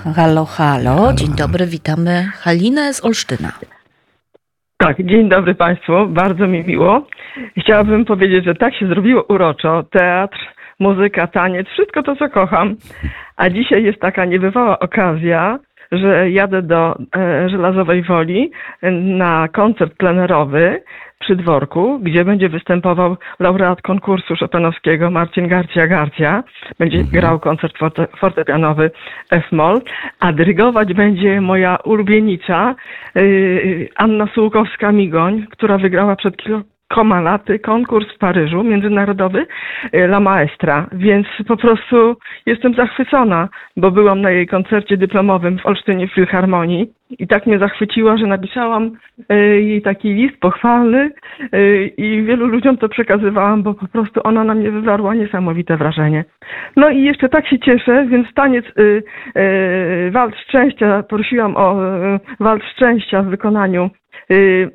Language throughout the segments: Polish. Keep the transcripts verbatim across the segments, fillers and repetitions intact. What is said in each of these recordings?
Halo, halo. Dzień dobry, witamy Halinę z Olsztyna. Tak, dzień dobry Państwu, bardzo mi miło. Chciałabym powiedzieć, że tak się zrobiło uroczo. Teatr, muzyka, taniec, wszystko to, co kocham. A dzisiaj jest taka niebywała okazja, że jadę do e, Żelazowej Woli na koncert plenerowy przy dworku, gdzie będzie występował laureat konkursu chopinowskiego Marcin Garcia-Garcia. Będzie mhm. grał koncert forte, fortepianowy F-moll, a dyrygować będzie moja ulubienica yy, Anna Sułkowska-Migoń, która wygrała przed kilkoma laty konkurs w Paryżu międzynarodowy yy, La Maestra, więc po prostu jestem zachwycona, bo byłam na jej koncercie dyplomowym w Olsztynie w Filharmonii. I tak mnie zachwyciła, że napisałam y, jej taki list pochwalny y, i wielu ludziom to przekazywałam, bo po prostu ona na mnie wywarła niesamowite wrażenie. No i jeszcze tak się cieszę, więc taniec y, y, Walc Szczęścia, prosiłam o y, Walc Szczęścia w wykonaniu y,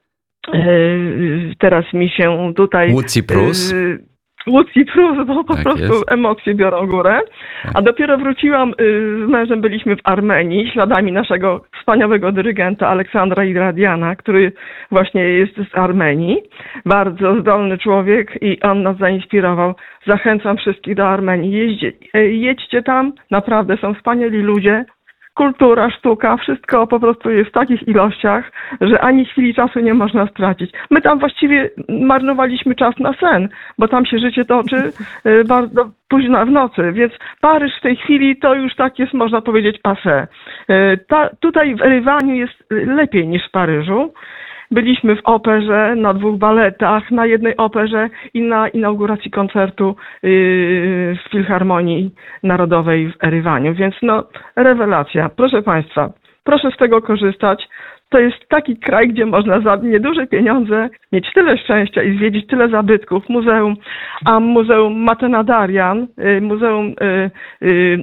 y, teraz mi się tutaj... Łucji Prus. Y, Łucji Prus, bo po tak prostu jest. Emocje biorą górę. A dopiero wróciłam, z mężem byliśmy w Armenii, śladami naszego wspaniałego dyrygenta Aleksandra Iradiana, który właśnie jest z Armenii. Bardzo zdolny człowiek i on nas zainspirował. Zachęcam wszystkich do Armenii. Jeźdźcie, jedźcie tam, naprawdę są wspaniali ludzie. Kultura, sztuka, wszystko po prostu jest w takich ilościach, że ani chwili czasu nie można stracić. My tam właściwie marnowaliśmy czas na sen, bo tam się życie toczy bardzo późno w nocy, więc Paryż w tej chwili to już tak jest, można powiedzieć, passé. Ta, tutaj w Erywaniu jest lepiej niż w Paryżu. Byliśmy w operze, na dwóch baletach, na jednej operze i na inauguracji koncertu yy, w Filharmonii Narodowej w Erywaniu. Więc no, rewelacja. Proszę Państwa, proszę z tego korzystać. To jest taki kraj, gdzie można za nieduże pieniądze mieć tyle szczęścia i zwiedzić tyle zabytków. Muzeum, a Muzeum Matena Darian, yy, Muzeum yy, yy,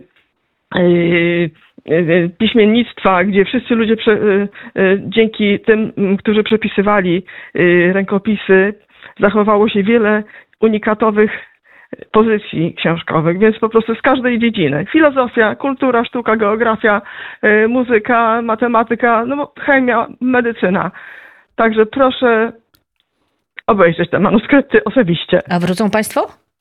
yy, piśmiennictwa, gdzie wszyscy ludzie prze, dzięki tym, którzy przepisywali rękopisy, zachowało się wiele unikatowych pozycji książkowych, więc po prostu z każdej dziedziny. Filozofia, kultura, sztuka, geografia, muzyka, matematyka, no chemia, medycyna. Także proszę obejrzeć te manuskrypty osobiście. A wrócą Państwo?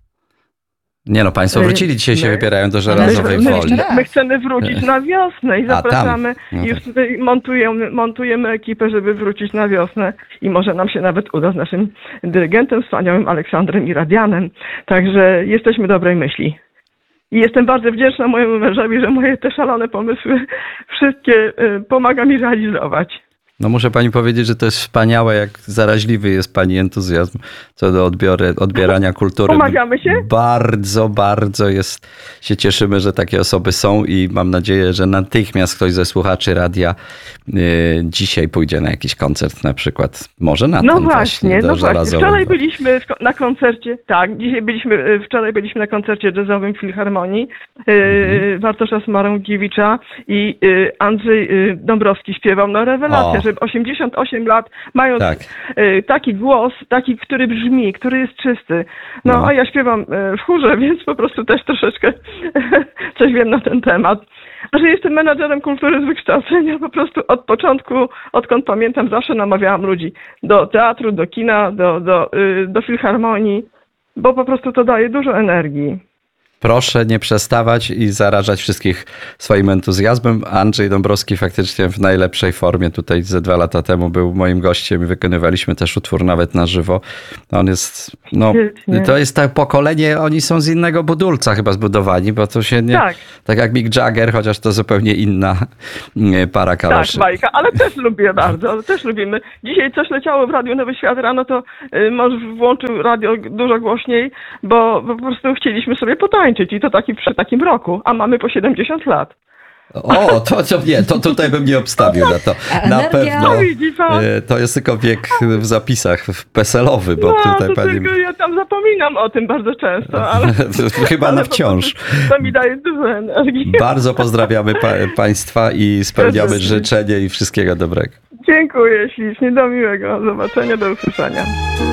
Nie no, Państwo wrócili, dzisiaj się my, wybierają do Żelazowej my, Woli. My, my chcemy wrócić na wiosnę i zapraszamy. No i już tutaj montujemy, montujemy ekipę, żeby wrócić na wiosnę i może nam się nawet uda z naszym dyrygentem wspaniałym Aleksandrem Iradianem. Także jesteśmy dobrej myśli. I jestem bardzo wdzięczna mojemu mężowi, że moje te szalone pomysły wszystkie y, pomaga mi realizować. No muszę Pani powiedzieć, że to jest wspaniałe, jak zaraźliwy jest Pani entuzjazm co do odbiory, odbierania kultury. Pomagamy się? Bardzo, bardzo jest, się cieszymy, że takie osoby są i mam nadzieję, że natychmiast ktoś ze słuchaczy radia y, dzisiaj pójdzie na jakiś koncert na przykład. Może na No ten właśnie, właśnie, no właśnie. Wczoraj Woli. byliśmy na koncercie, tak, dzisiaj byliśmy, wczoraj byliśmy na koncercie jazzowym w Filharmonii mm-hmm. Bartosza Smarągiewicza i y, Andrzej y, Dąbrowski śpiewał. No rewelacja, o. że osiemdziesiąt osiem lat, mając tak. y, taki głos, taki, który brzmi, który jest czysty. No, no. a ja śpiewam y, w chórze, więc po prostu też troszeczkę coś wiem na ten temat. A że jestem menadżerem kultury z wykształcenia, po prostu od początku, odkąd pamiętam, zawsze namawiałam ludzi do teatru, do kina, do, do, y, do filharmonii, bo po prostu to daje dużo energii. Proszę nie przestawać i zarażać wszystkich swoim entuzjazmem. Andrzej Dąbrowski faktycznie w najlepszej formie. Tutaj ze dwa lata temu był moim gościem i wykonywaliśmy też utwór nawet na żywo. On jest, no, to jest to pokolenie, oni są z innego budulca chyba zbudowani, bo to się nie, tak, tak jak Mick Jagger, chociaż to zupełnie inna para kaloszy. Tak, bajka, ale też lubię bardzo, też lubimy. Dzisiaj coś leciało w Radiu Nowy Świat rano, to y, mąż włączył radio dużo głośniej, bo, bo po prostu chcieliśmy sobie potańczyć. I to taki przy takim roku, a mamy po siedemdziesiąt lat. O, to, to nie, to tutaj bym nie obstawił na to. Na pewno to jest tylko wiek w zapisach peselowy, bo no, tutaj to pani... tylko ja tam zapominam o tym bardzo często, ale... Chyba ale na wciąż. To mi daje dużo energii. Bardzo pozdrawiamy pa, Państwa i spełniamy życzenie i wszystkiego dobrego. Dziękuję ślicznie, do miłego zobaczenia, do usłyszenia.